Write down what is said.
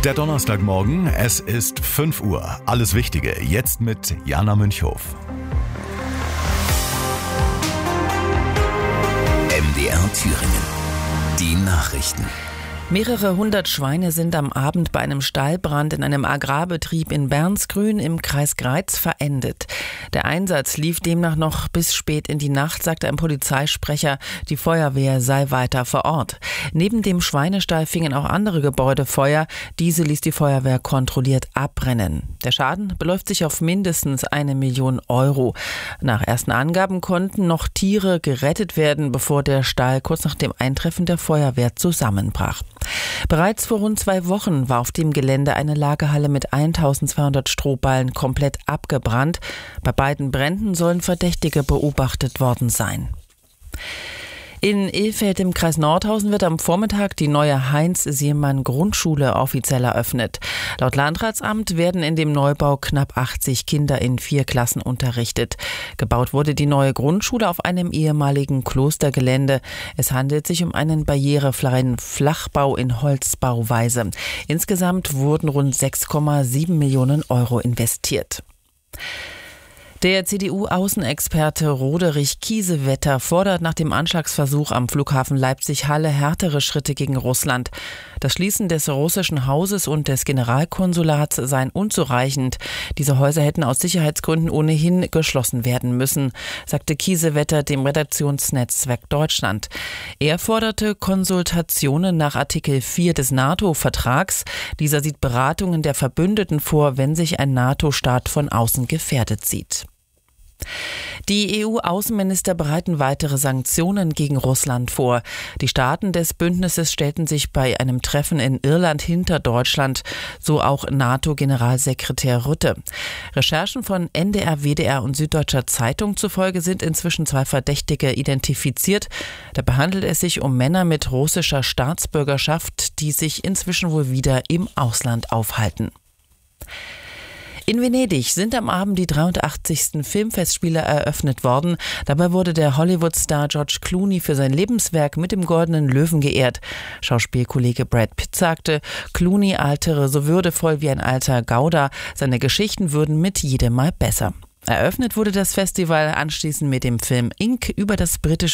Der Donnerstagmorgen, es ist 5 Uhr. Alles Wichtige jetzt mit Jana Münchhof. MDR Thüringen. Die Nachrichten. Mehrere hundert Schweine sind am Abend bei einem Stallbrand in einem Agrarbetrieb in Bernsgrün im Kreis Greiz verendet. Der Einsatz lief demnach noch bis spät in die Nacht, sagte ein Polizeisprecher. Die Feuerwehr sei weiter vor Ort. Neben dem Schweinestall fingen auch andere Gebäude Feuer. Diese ließ die Feuerwehr kontrolliert abbrennen. Der Schaden beläuft sich auf mindestens 1 Million Euro. Nach ersten Angaben konnten noch Tiere gerettet werden, bevor der Stall kurz nach dem Eintreffen der Feuerwehr zusammenbrach. Bereits vor rund 2 Wochen war auf dem Gelände eine Lagerhalle mit 1200 Strohballen komplett abgebrannt. Bei beiden Bränden sollen Verdächtige beobachtet worden sein. In Ilfeld im Kreis Nordhausen wird am Vormittag die neue Heinz-Siemann-Grundschule offiziell eröffnet. Laut Landratsamt werden in dem Neubau knapp 80 Kinder in 4 Klassen unterrichtet. Gebaut wurde die neue Grundschule auf einem ehemaligen Klostergelände. Es handelt sich um einen barrierefreien Flachbau in Holzbauweise. Insgesamt wurden rund 6,7 Millionen Euro investiert. Der CDU-Außenexperte Roderich Kiesewetter fordert nach dem Anschlagsversuch am Flughafen Leipzig-Halle härtere Schritte gegen Russland. Das Schließen des russischen Hauses und des Generalkonsulats seien unzureichend. Diese Häuser hätten aus Sicherheitsgründen ohnehin geschlossen werden müssen, sagte Kiesewetter dem Redaktionsnetzwerk Deutschland. Er forderte Konsultationen nach Artikel 4 des NATO-Vertrags. Dieser sieht Beratungen der Verbündeten vor, wenn sich ein NATO-Staat von außen gefährdet sieht. Die EU-Außenminister bereiten weitere Sanktionen gegen Russland vor. Die Staaten des Bündnisses stellten sich bei einem Treffen in Irland hinter Deutschland, so auch NATO-Generalsekretär Rutte. Recherchen von NDR, WDR und Süddeutscher Zeitung zufolge sind inzwischen 2 Verdächtige identifiziert. Dabei handelt es sich um Männer mit russischer Staatsbürgerschaft, die sich inzwischen wohl wieder im Ausland aufhalten. In Venedig sind am Abend die 83. Filmfestspiele eröffnet worden. Dabei wurde der Hollywood-Star George Clooney für sein Lebenswerk mit dem Goldenen Löwen geehrt. Schauspielkollege Brad Pitt sagte, Clooney altere so würdevoll wie ein alter Gouda. Seine Geschichten würden mit jedem Mal besser. Eröffnet wurde das Festival anschließend mit dem Film Ink über das britische